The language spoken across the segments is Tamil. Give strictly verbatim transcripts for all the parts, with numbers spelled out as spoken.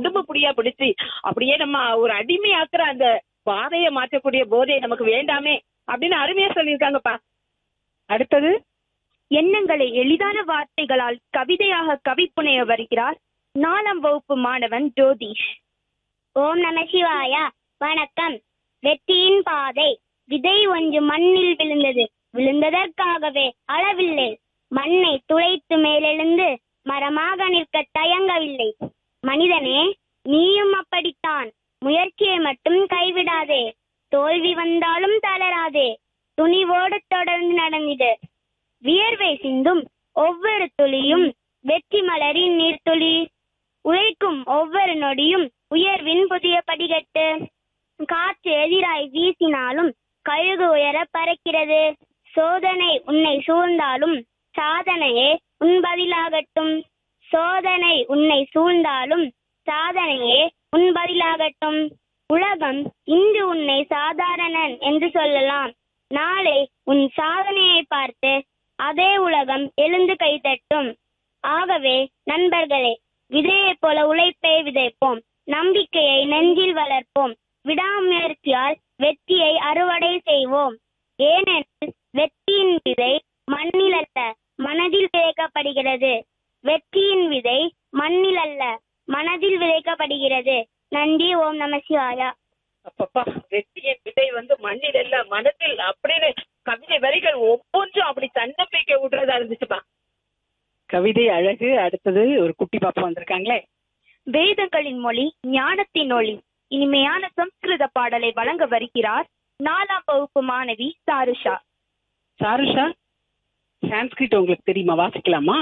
உடும்பு புடியா பிடிச்சு அப்படியே நம்ம ஒரு அடிமையாக்குற அந்த பாதையை மாற்றக்கூடிய போதை நமக்கு வேண்டாமே அப்படின்னு அருமையா சொல்லியிருக்காங்கப்பா. அடுத்தது, எண்ணங்களை எளிதான வார்த்தைகளால் கவிதையாக கவி புனைய வருகிறார் நாலாம் வகுப்பு மாணவன் ஜோதிஷ். ஓம் நம சிவாயா. வணக்கம். வெற்றியின் பாதை. விதை ஒன்று மண்ணில் விழுந்தது. விழுந்ததற்காகவே அளவில்லை. மண்ணை துளைத்து மேலெழுந்து மரமாக நிற்க தயங்கவில்லை. மனிதனே, நீயும் அப்படித்தான். முயற்சியை மட்டும் கைவிடாதே. தோல்வி வந்தாலும் தளராதே. துணிவோடு தொடர்ந்து நடந்திடு. வியர்வை சிந்தும் ஒவ்வொரு துளியும் வெற்றி மலரின் நீர்த்துளி. உழைக்கும் ஒவ்வொரு நொடியும் உயர்வின் புதிய படிகட்டு. காற்று எதிராய் வீசினாலும் கழுகு உயர பறக்கிறது. சோதனை உன்னை சூழ்ந்தாலும் சாதனையே உன் பதிலாகட்டும். சோதனை உன்னை சூழ்ந்தாலும் சாதனையே உன் பதிலாகட்டும். உலகம் இன்று உன்னை சாதாரணன் என்று சொல்லலாம். நாளை உன் சாதனையை பார்த்து அதே உலகம் எழுந்து கைதட்டும். ஆகவே நண்பர்களே, விதையை போல உழைப்பை விதைப்போம். நம்பிக்கையை நெஞ்சில் வளர்ப்போம். விடாமுயற்சியால் வெற்றியை அறுவடை செய்வோம். ஏனெனில் வெற்றியின் விதை மண்ணில் அல்ல மனதில் விதைக்கப்படுகிறது. வெற்றியின் விதை மண்ணில் அல்ல மனதில் விதைக்கப்படுகிறது. நன்றி. ஓம் நம சிவாயா. அப்பப்பா, வெற்றியின் விதை வந்து மண்ணில் அல்ல மனத்தில் அப்படின்னு கவிதை வரிகள் ஒவ்வொன்றும் அப்படி தன்னம்பிக்கை விடுறதா இருந்துச்சுப்பா. கவிதை அழகு. அடுத்தது ஒரு குட்டி பாப்பா வந்திருக்காங்களே. வேதங்களின் மொழி, ஞானத்தின் ஒளி, இனிமையான சம்ஸ்கிருத பாடலை வழங்க வருகிறார் நாலாம் வகுப்பு மாணவி சாருஷா. சாருஷா, சான்ஸ்கிரிட் உங்களுக்கு தெரியுமா? வாசிக்கலாமா?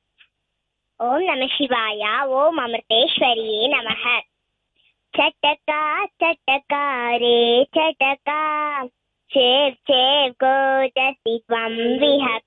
ஓம் நம சிவாயா. ஓம் அமிர்தேஸ்வரியே நமக. चटका चटका रे चटका चेर चेर को जति त्वं विहका